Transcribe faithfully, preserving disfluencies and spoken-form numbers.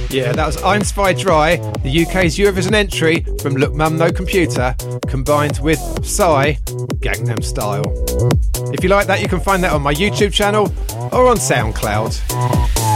Yeah, that was I'm Spy Dry, the U K's Eurovision entry from Look Mum No Computer, combined with Psy, Gangnam Style. If you like that, you can find that on my YouTube channel or on SoundCloud.